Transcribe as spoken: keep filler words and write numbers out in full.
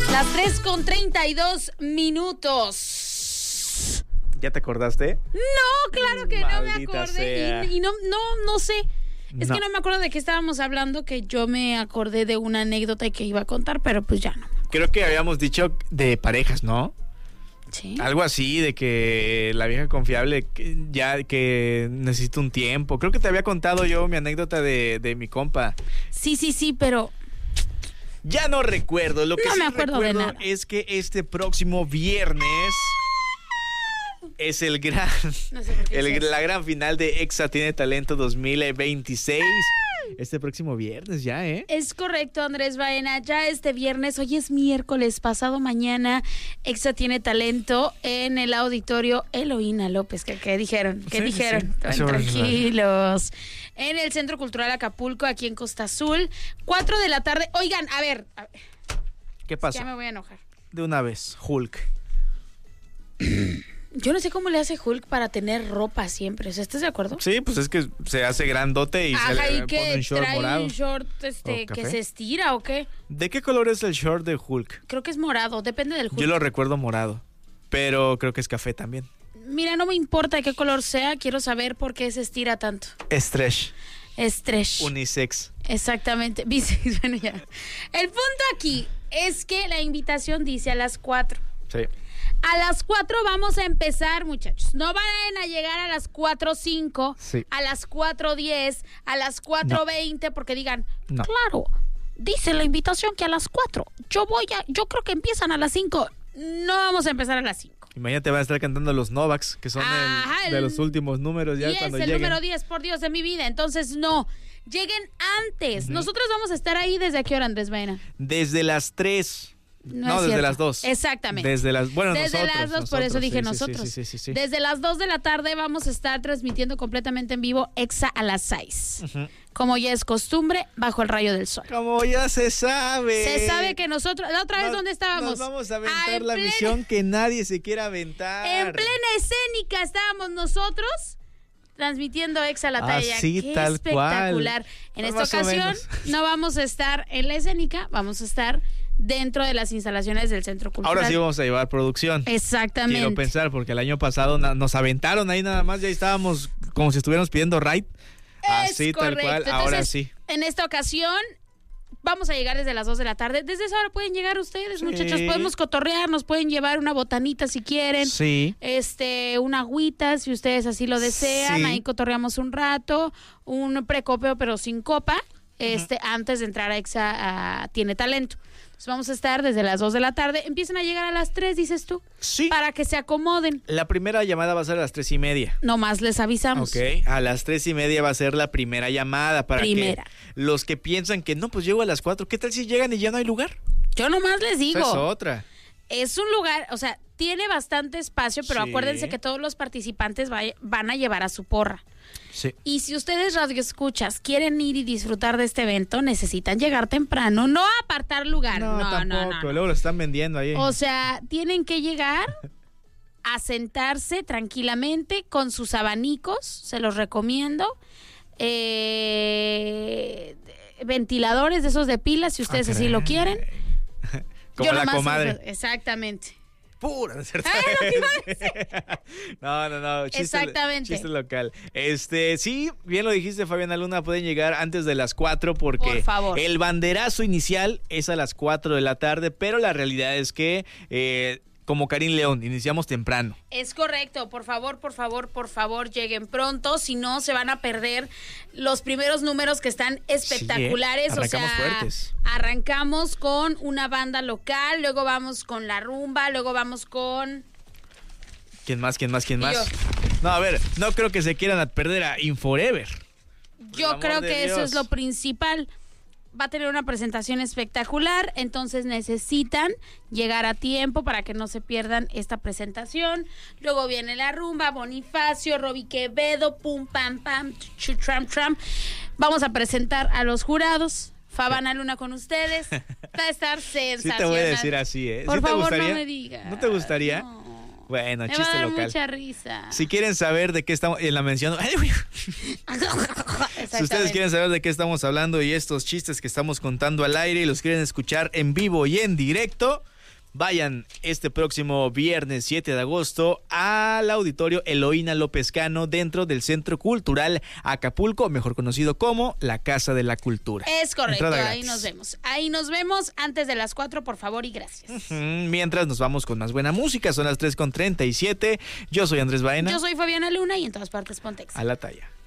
Las tres con treinta y dos minutos. ¿Ya te acordaste? No, claro que Maldita no me acordé. Y, y no, no, no sé. Es No. que no me acuerdo de qué estábamos hablando, que yo me acordé de una anécdota que iba a contar, pero pues ya no. Creo que habíamos dicho de parejas, ¿no? Sí. Algo así, de que la vieja confiable que ya que necesita un tiempo. Creo que te había contado yo mi anécdota de, de mi compa. Sí, sí, sí, pero Ya no recuerdo. Lo que No sí me acuerdo de recuerdo nada. es que este próximo viernes es el gran, no sé por qué el- hice eso. la gran final de Exa Tiene Talento dos mil veintiséis. Este próximo viernes ya, ¿eh? Es correcto, Andrés Baena. Ya este viernes, hoy es miércoles, pasado mañana, Exa Tiene Talento en el auditorio Eloína López. ¿Qué, qué dijeron? ¿Qué Sí, dijeron? sí. Eso- Tranquilos. En el Centro Cultural Acapulco, aquí en Costa Azul, cuatro de la tarde. Oigan, a ver, a ver, ¿Qué pasó? ya me voy a enojar. De una vez, Hulk. Yo no sé cómo le hace Hulk para tener ropa siempre. O sea, ¿estás de acuerdo? Sí, pues es que se hace grandote y se Ajá, le y pone que un short trae morado. un short este, ¿O que café? se estira o qué. ¿De qué color es el short de Hulk? Creo que es morado, depende del Hulk. Yo lo recuerdo morado, pero creo que es café también. Mira, no me importa de qué color sea, quiero saber por qué se estira tanto. Stretch, Stretch. unisex. Exactamente. Bisex, bueno, ya. El punto aquí es que la invitación dice a las cuatro. Sí. A las cuatro vamos a empezar, muchachos. No van a llegar a las cuatro cinco, Sí. a las cuatro diez, a las cuatro veinte, porque digan, No. claro, dice la invitación que a las cuatro. Yo voy a, yo creo que empiezan a las cinco. No vamos a empezar a las cinco. Imagínate, van a estar cantando los Novaks, que son el- Ajá, de el los últimos números ya diez, cuando el lleguen. número diez, por Dios de mi vida. Entonces, no. Lleguen antes. Ujú. Nosotros vamos a estar ahí desde qué hora, Andrés Baena. Desde las tres. No No, es desde cierto. las dos. Exactamente. Desde las, bueno, Desde nosotros, las dos, por eso nosotros, dije sí, sí, nosotros. Sí, sí, sí, sí. Desde las dos de la tarde vamos a estar transmitiendo completamente en vivo Exa a las seis. Ujú. Como ya es costumbre, bajo el rayo del sol. Como ya se sabe. Se sabe que nosotros, la otra vez, Nos- ¿dónde estábamos? Nos vamos a Ah, aventar en la plena- misión que nadie se quiera aventar. En plena escénica estábamos nosotros transmitiendo Exa la talla. Así, Qué tal espectacular. cual. En Pues esta más o ocasión menos. no vamos a estar en la escénica, vamos a estar dentro de las instalaciones del Centro Cultural. Ahora sí vamos a llevar producción. Exactamente. Quiero pensar, porque el año pasado na- nos aventaron ahí nada más, ya estábamos como si estuviéramos pidiendo ride. Es Así, tal correcto. cual, ahora Entonces, sí. En esta ocasión vamos a llegar desde las dos de la tarde. Desde esa hora pueden llegar ustedes, Sí. muchachos. Podemos cotorrear, nos pueden llevar una botanita si quieren. Sí. Este, una agüita, si ustedes así lo desean. Sí. Ahí cotorreamos un rato. Un precopeo, pero sin copa. Este, antes de entrar a Exa a Tiene Talento. Entonces vamos a estar desde las dos de la tarde. Empiezan a llegar a las tres, dices tú. Sí. Para que se acomoden. La primera llamada va a ser a las tres y media. Nomás les avisamos. Ok, a las tres y media va a ser la primera llamada para Primera. que los que piensan que no, pues llego a las cuatro, ¿qué tal si llegan y ya no hay lugar? Yo nomás les digo. Esa es otra. Es un lugar, o sea, tiene bastante espacio, pero Sí. acuérdense que todos los participantes vay- van a llevar a su porra. Sí. Y si ustedes radioescuchas quieren ir y disfrutar de este evento, necesitan llegar temprano, no apartar lugar. No, no, tampoco, no, no. luego lo están vendiendo ahí. O sea, tienen que llegar a sentarse tranquilamente con sus abanicos, se los recomiendo. Eh, ventiladores de esos de pilas, si ustedes Ah, así lo caray. quieren. Como Yo la nomás- comadre. Exactamente. Pura, ¿no es cierto? Ay, lo que iba a decir. No, no, no. Chiste, Exactamente. Chiste local. Este, sí, bien lo dijiste, Fabiana Luna, pueden llegar antes de las cuatro porque Por favor. el banderazo inicial es a las cuatro de la tarde, pero la realidad es que, eh, como Karim León, iniciamos temprano. Es correcto, por favor, por favor, por favor, lleguen pronto, si no se van a perder los primeros números que están espectaculares. Sí, ¿eh? Arrancamos o sea, fuertes. arrancamos con una banda local, luego vamos con la rumba, luego vamos con... ¿Quién más, quién más, quién Y más? yo. No, a ver, no creo que se quieran perder a InForever. Yo amor creo de que eso Dios. es lo principal. Va a tener una presentación espectacular, entonces necesitan llegar a tiempo para que no se pierdan esta presentación. Luego viene la rumba, Bonifacio, Roby Quevedo, pum, pam, pam, chu, tram, tram. Vamos a presentar a los jurados. Fabana Luna con ustedes. Va a estar Sí sensacional. te voy a decir así, ¿eh? Por ¿Sí te favor, gustaría? no me digas. ¿No te gustaría? No. Bueno, Me va a chiste dar local. mucha risa. Si quieren saber de qué estamos, en la mención, ay, güey. Si ustedes quieren saber de qué estamos hablando y estos chistes que estamos contando al aire y los quieren escuchar en vivo y en directo, vayan este próximo viernes siete de agosto al auditorio Eloína López Cano dentro del Centro Cultural Acapulco, mejor conocido como la Casa de la Cultura. Es correcto, ahí nos vemos. Ahí nos vemos antes de las cuatro, por favor, y gracias. Uh-huh. Mientras nos vamos con más buena música, son las tres con treinta y siete. Yo soy Andrés Baena. Yo soy Fabiana Luna y en todas partes Pontex. A la talla.